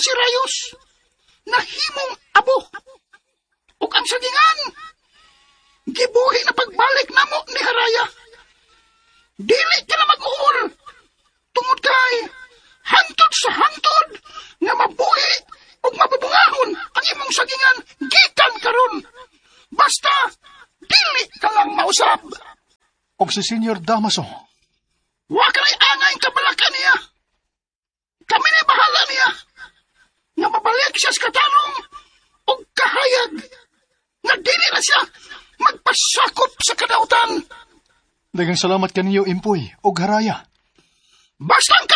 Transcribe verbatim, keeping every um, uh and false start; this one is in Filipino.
si Rayos, nahimong abo. Ug ang sagingan, gibuhi na pagbalik namo ni Haraya. Dili ka na mag-uol, tungod kay hantod sa hantod nga mabuhi ug mabubungahon ang imong sagingan gikan karon. Basta dili ka lang mausab. Og si Senyor Damaso, wa kay angay kabalakan niya. Kami na bahala niya nga mabalik siya sa katanong og kahayag nga dili na siya magpasakop sa kadautan. daghang salamat kaniyo, Impoy og Haraya. Basta ang